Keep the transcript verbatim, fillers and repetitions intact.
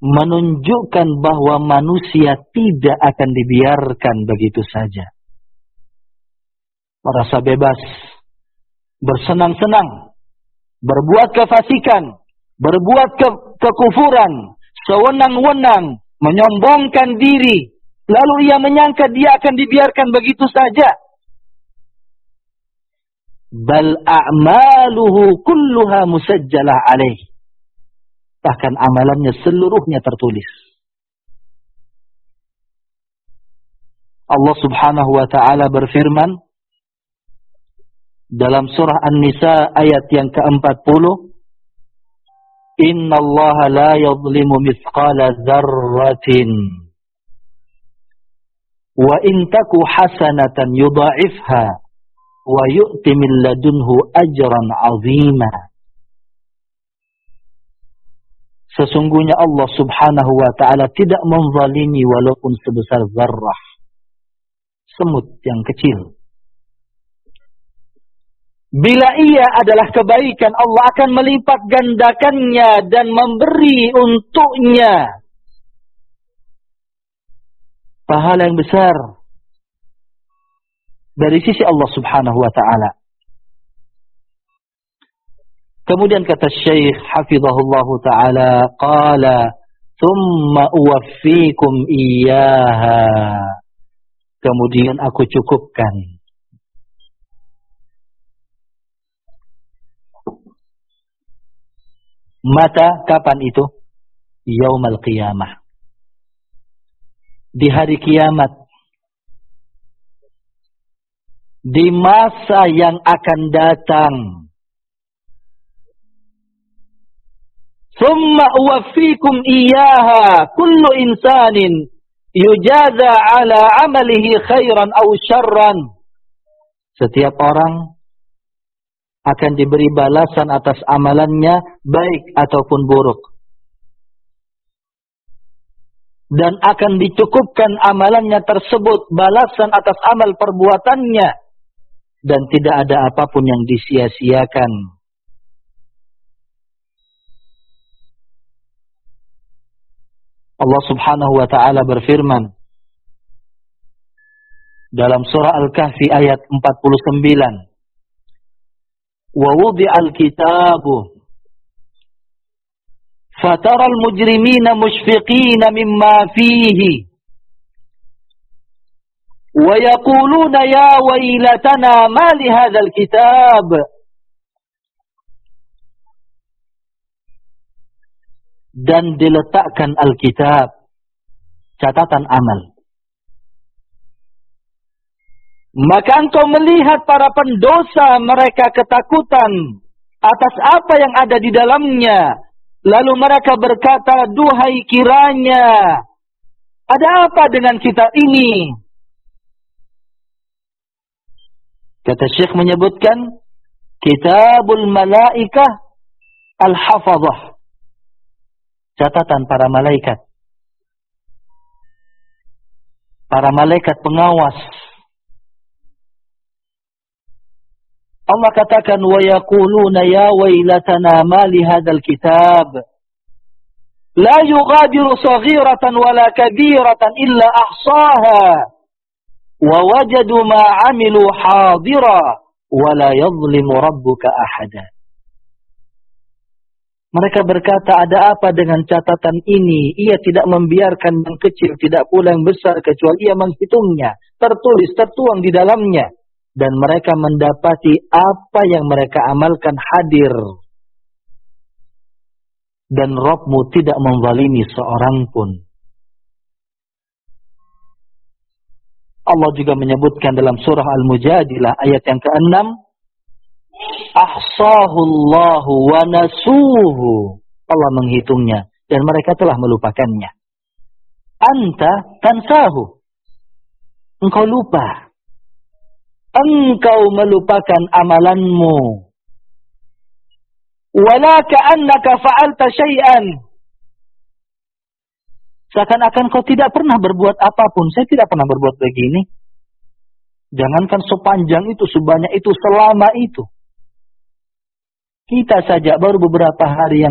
menunjukkan bahwa manusia tidak akan dibiarkan begitu saja. Merasa bebas, bersenang-senang, berbuat kefasikan, berbuat ke kekufuran, sewenang-wenang, menyombongkan diri, lalu ia menyangka dia akan dibiarkan begitu saja. Bal a'maluhu kulluha musajjalah alaih. Bahkan amalannya seluruhnya tertulis. Allah Subhanahu wa ta'ala berfirman dalam surah An-Nisa ayat yang keempat puluh, Inna Allah la yadhlimu mithqala dzarratin wa in taku hasanatan yudha'ifha wa yu'ti min ladunhu ajran 'azima. Sesungguhnya Allah Subhanahu wa ta'ala tidak menzalimi walaupun sebesar zarrah, semut yang kecil. Bila ia adalah kebaikan, Allah akan melipat gandakannya dan memberi untuknya pahala yang besar dari sisi Allah Subhanahu wa ta'ala. Kemudian kata Syekh hafizahullahu ta'ala, qala thumma uwaffikum iyyaha. Kemudian aku cukupkan mata, kapan itu? Yaumal qiyamah, di hari kiamat, di masa yang akan datang. Thumma uwaffikum iyyaha kullu insanin yujaza ala amalihi khairan aw syarran. Setiap orang akan diberi balasan atas amalannya, baik ataupun buruk. Dan akan dicukupkan amalannya tersebut, balasan atas amal perbuatannya. Dan tidak ada apapun yang disia-siakan. Allah Subhanahu wa ta'ala berfirman dalam surah Al-Kahfi ayat empat puluh sembilan. وَوُضِعَ الْكِتَابُ فَتَرَى الْمُجْرِمِينَ مُشْفِقِينَ مِمَّا فِيهِ وَيَقُولُونَ يَا وَيْلَتَنَا مَا لِهَذَا الْكِتَابِ. Dan diletakkan Alkitab, catatan amal. Maka engkau melihat para pendosa, mereka ketakutan atas apa yang ada di dalamnya. Lalu mereka berkata, duhai kiranya, ada apa dengan kitab ini? Kata Syekh menyebutkan, Kitabul Malaikah Al-Hafazah, catatan para malaikat. Para malaikat pengawas. Allah katakan, wa yaquluna ya wailatana ma li hadzal kitab la yughadiru saghiratan wala kabiratan illa ahsaha wa wajadu ma amilu hadira wa la yadhlimu rabbuka ahada. Mereka berkata, ada apa dengan catatan ini? Ia tidak membiarkan yang kecil, tidak pula yang besar, kecuali ia menghitungnya. Tertulis, tertuang di dalamnya. Dan mereka mendapati apa yang mereka amalkan hadir. Dan Rabbmu tidak menzalimi seorang pun. Allah juga menyebutkan dalam surah Al-Mujadilah ayat yang keenam, Ahsahullahu wa nasuhu. Allah menghitungnya dan mereka telah melupakannya. Anta tansahu. Engkau lupa. Engkau melupakan amalanmu. Wala ka'annaka fa'alta syai'an. Seakan-akan kau tidak pernah berbuat apapun. Saya tidak pernah berbuat begini. Jangankan sepanjang itu, sebanyak itu, selama itu. Kita saja baru beberapa hari yang